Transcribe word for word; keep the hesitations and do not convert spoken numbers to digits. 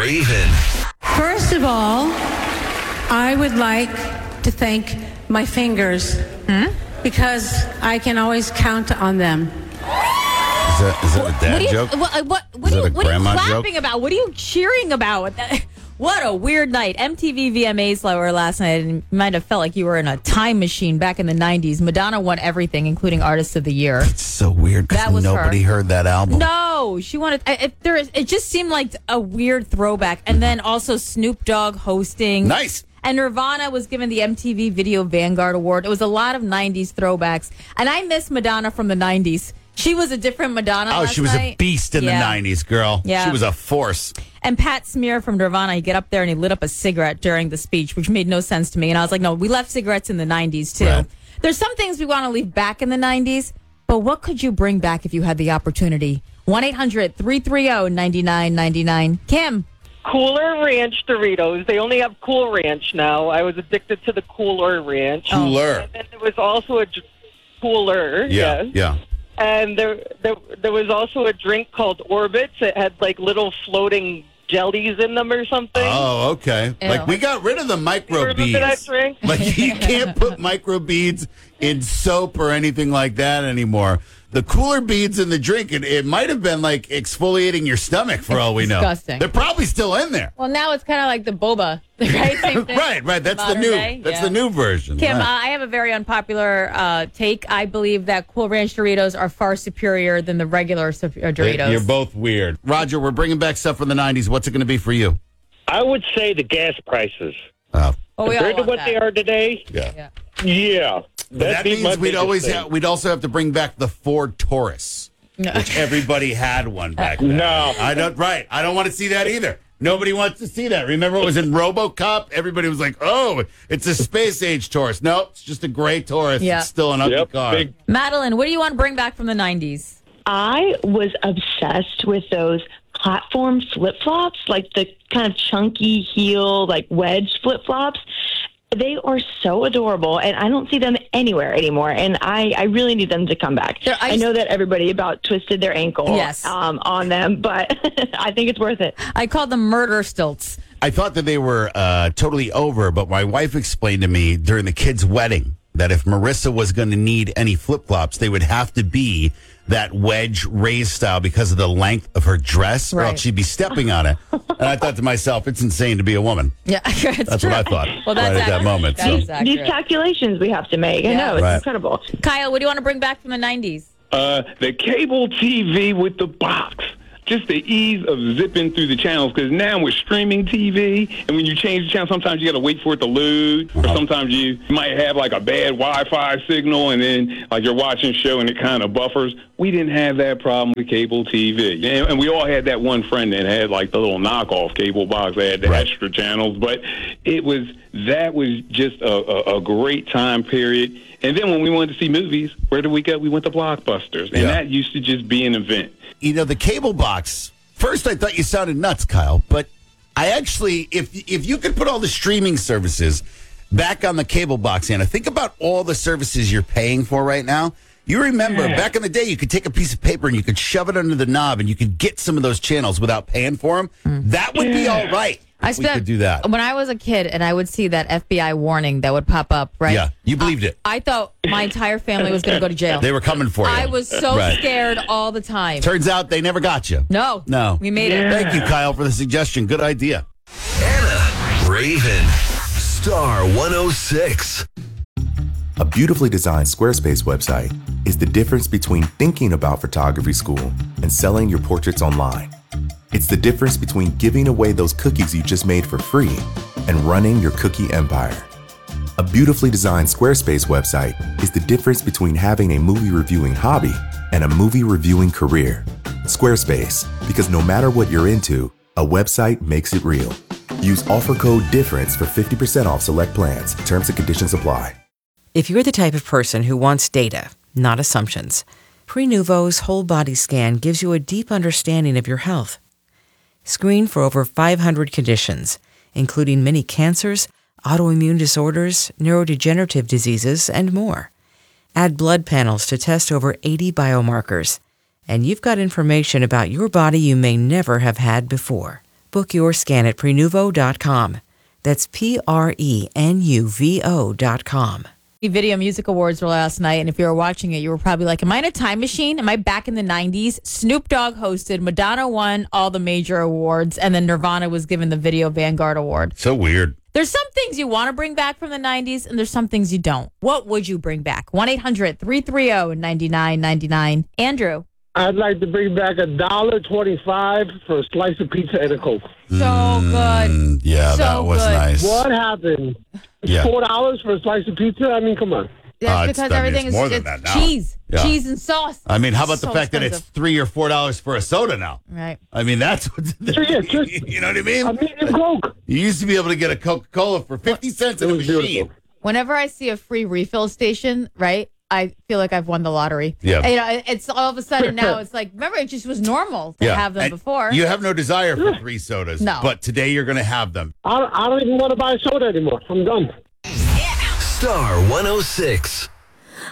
Raven. First of all, I would like to thank my fingers hmm? because I can always count on them. Is that, is that a dad what you, joke? What, what, what, Is are you, that a what are you grandma clapping joke? about? What are you cheering about? What a weird night. M T V V M As were last night, and you might have felt like you were in a time machine back in the nineties. Madonna won everything, including Artist of the Year. It's so weird That because was nobody her. heard that album. No, she wanted. It, there is. It just seemed like a weird throwback, and then also Snoop Dogg hosting. Nice. And Nirvana was given the M T V Video Vanguard Award. It was a lot of nineties throwbacks, and I miss Madonna from the nineties. She was a different Madonna. Oh, last she was night. a beast in Yeah. the nineties, girl. Yeah. She was a force. And Pat Smear from Nirvana, he get up there and he lit up a cigarette during the speech, which made no sense to me. And I was like, no, we left cigarettes in the nineties, too. Right. There's some things we want to leave back in the nineties, but what could you bring back if you had the opportunity? one eight hundred three three zero nine nine nine nine. Kim. Cooler Ranch Doritos. They only have Cool Ranch now. I was addicted to the Cooler Ranch. Cooler. And then there was also a dr- Cooler. Yeah, yes. yeah. And there, there, there was also a drink called Orbits. It had like little floating jellies in them or something. Oh, okay. Ew. Like, we got rid of the You micro remember beads. that drink? Like, you can't put micro beads in soap or anything like that anymore. The cooler beads in the drink, it, it might have been like exfoliating your stomach for all we know. disgusting. They're probably still in there. Well, now it's kind of like the boba, right? Same thing. Right, right. That's the Modern new. day, That's yeah. the new version. Kim, uh, right. I have a very unpopular uh, take. I believe that Cool Ranch Doritos are far superior than the regular su- uh, Doritos. You're both weird. Roger, we're bringing back stuff from the nineties. What's it going to be for you? I would say the gas prices. Oh, oh, we all Compared to want what that. they are today, yeah. Yeah. yeah. But That'd that be means my we'd biggest always thing. ha- we'd also have to bring back the Ford Taurus, which everybody had one back then. No. I don't. Right, I don't want to see that either. Nobody wants to see that. Remember, it was in RoboCop. Everybody was like, "Oh, it's a space age Taurus." No, it's just a gray Taurus. Yeah. It's still an ugly Yep, car. big- Madeline, what do you want to bring back from the nineties? I was obsessed with those platform flip-flops, like the kind of chunky heel, like wedge flip-flops. They are so adorable, and I don't see them anywhere anymore, and I, I really need them to come back. They're I ice- know that everybody about twisted their ankle Yes. um, on them, but I think it's worth it. I call them murder stilts. I thought that they were uh, totally over, but my wife explained to me during the kid's wedding that if Marissa was going to need any flip-flops, they would have to be that wedge raised style because of the length of her dress, or else Right. she'd be stepping on it. And I thought to myself, it's insane to be a woman. Yeah, it's That's true. what I thought Well, that's right at that accurate. moment. That So. is These accurate. calculations we have to make. I Yeah. know, it's Right. incredible. Kyle, what do you want to bring back from the nineties? Uh, the cable T V with the box. Just the ease of zipping through the channels, because now with streaming T V, and when you change the channel, sometimes you got to wait for it to load, or sometimes you might have like a bad Wi-Fi signal, and then like you're watching a show and it kind of buffers. We didn't have that problem with cable T V, and, and we all had that one friend that had like the little knockoff cable box that had the Right. extra channels, but it was that was just a, a, a great time period. And then when we wanted to see movies, where did we go? We went to Blockbusters, and Yeah. that used to just be an event. You know, the cable box, first I thought you sounded nuts, Kyle, but I actually, if if you could put all the streaming services back on the cable box, Anna, think about all the services you're paying for right now. You remember, back in the day, you could take a piece of paper and you could shove it under the knob and you could get some of those channels without paying for them. That would be all right. I if we could do that. When I was a kid and I would see that F B I warning that would pop up, right? Yeah, you believed it. I thought my entire family was going to go to jail. They were coming for you. I was so Right. scared all the time. Turns out they never got you. No. No. We made it. Thank you, Kyle, for the suggestion. Good idea. Anna, Raven, Star one oh six. A beautifully designed Squarespace website is the difference between thinking about photography school and selling your portraits online. It's the difference between giving away those cookies you just made for free and running your cookie empire. A beautifully designed Squarespace website is the difference between having a movie reviewing hobby and a movie reviewing career. Squarespace, because no matter what you're into, a website makes it real. Use offer code DIFFERENCE for fifty percent off select plans. Terms and conditions apply. If you're the type of person who wants data, not assumptions, Prenuvo's whole body scan gives you a deep understanding of your health. Screen for over five hundred conditions, including many cancers, autoimmune disorders, neurodegenerative diseases, and more. Add blood panels to test over eighty biomarkers, and you've got information about your body you may never have had before. Book your scan at prenuvo dot com. That's P R E N U V O dot com. The Video Music Awards were last night, and if you were watching it, you were probably like, am I in a time machine? Am I back in the nineties? Snoop Dogg hosted, Madonna won all the major awards, and then Nirvana was given the Video Vanguard Award. So weird. There's some things you want to bring back from the nineties, and there's some things you don't. What would you bring back? one eight hundred three three zero nine nine nine nine. Andrew. I'd like to bring back a dollar twenty-five for a slice of pizza and a Coke. So good. Mm, yeah, So that was good. nice. What happened? Yeah. Four dollars for a slice of pizza? I mean, come on. That's Uh, it's- because I mean, everything it's is more than it's that now. cheese. Yeah. Cheese and sauce. I mean, how about So the fact that it's expensive. three or four dollars for a soda now? Right. I mean, that's what. So, yeah, just You know what I mean? a medium Coke. You used to be able to get a Coca-Cola for fifty cents in a It was machine. beautiful. Whenever I see a free refill station, right, I feel like I've won the lottery. Yeah. You know, it's all of a sudden now it's like, remember, it just was normal to have them and before. You have no desire for three sodas. No. But today you're going to have them. I, I don't even want to buy a soda anymore. I'm done. Star one oh six.